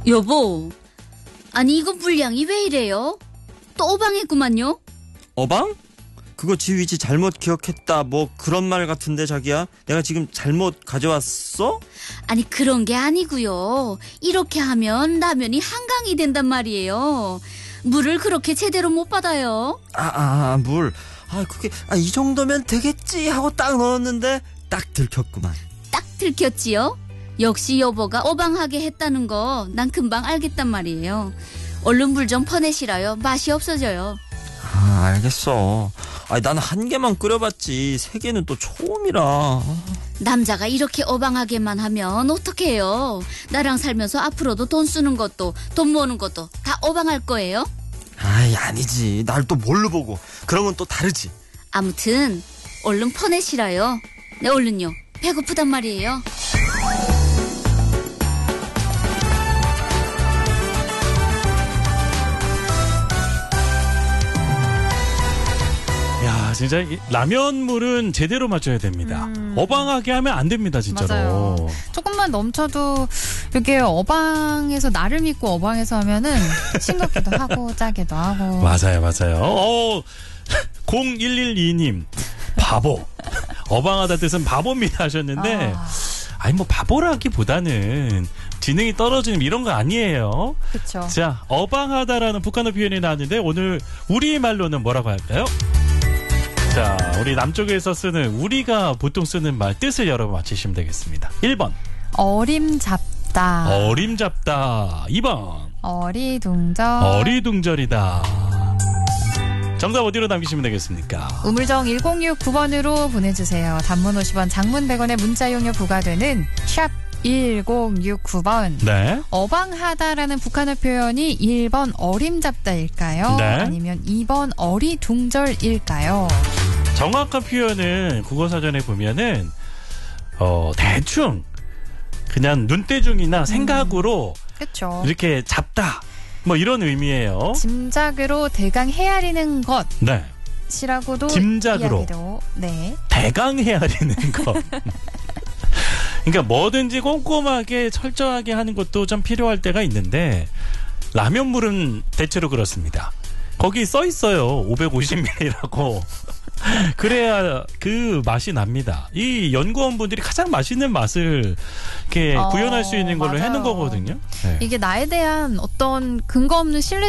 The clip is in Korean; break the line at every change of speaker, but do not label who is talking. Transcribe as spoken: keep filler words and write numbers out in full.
여보, 아니 이거 물량이 왜 이래요? 또 오방했구만요.
어방? 그거 지휘지 잘못 기억했다 뭐 그런 말 같은데 자기야? 내가 지금 잘못 가져왔어?
아니 그런 게 아니고요. 이렇게 하면 라면이 한강이 된단 말이에요. 물을 그렇게 제대로 못 받아요.
아, 아, 물. 아, 그게 아, 이 정도면 되겠지 하고 딱 넣었는데 딱 들켰구만.
딱 들켰지요? 역시 여보가 오방하게 했다는 거 난 금방 알겠단 말이에요. 얼른 물 좀 퍼내시라요. 맛이 없어져요.
아, 알겠어. 아니, 나는 한 개만 끓여봤지. 세 개는 또 처음이라.
남자가 이렇게 오방하게만 하면 어떡해요. 나랑 살면서 앞으로도 돈 쓰는 것도 돈 모으는 것도 다 오방할 거예요.
아이, 아니지. 날 또 뭘로 보고. 그런 건 또 다르지.
아무튼 얼른 퍼내시라요. 네, 얼른요. 배고프단 말이에요.
야, 진짜 이 라면물은 제대로 맞춰야 됩니다.
음.
어방하게 하면 안 됩니다, 진짜로.
맞아요. 조금만 넘쳐도 이게 어방에서 나를 믿고 어방에서 하면은 싱겁기도 하고 짜기도 하고.
맞아요, 맞아요. 어, 공일일이 님 바보. 어방하다 뜻은 바보입니다 하셨는데
아.
아니 뭐 바보라기보다는 지능이 떨어지는 이런 거 아니에요.
그렇죠.
자, 어방하다라는 북한어 표현이 나왔는데 오늘 우리말로는 뭐라고 할까요? 자, 우리 남쪽에서 쓰는 우리가 보통 쓰는 말 뜻을 여러분 맞히시면 되겠습니다. 일 번
어림잡다.
어림잡다. 이 번
어리둥절.
어리둥절이다. 정답 어디로 남기시면 되겠습니까?
우물정 일공육구 번으로 보내주세요. 단문 오십 원, 장문 백 원의 문자 이용료 부과되는 샵 일공육구 번.
네.
어방하다라는 북한어 표현이 일 번 어림잡다일까요?
네.
아니면 이 번 어리둥절일까요?
정확한 표현은 국어사전에 보면은 어, 대충 그냥 눈대중이나 생각으로
그렇죠.
이렇게 잡다 뭐 이런 의미예요.
짐작으로 대강 헤아리는
네.
것이라고도
짐작으로.
이야기도. 네.
대강 헤아리는 것. 그러니까 뭐든지 꼼꼼하게 철저하게 하는 것도 좀 필요할 때가 있는데 라면물은 대체로 그렇습니다. 거기 써 있어요. 오백오십 밀리리터라고. 그래야 그 맛이 납니다. 이 연구원분들이 가장 맛있는 맛을 이렇게
어,
구현할 수 있는 걸로
맞아요.
해놓은 거거든요. 네.
이게 나에 대한 어떤 근거 없는 신뢰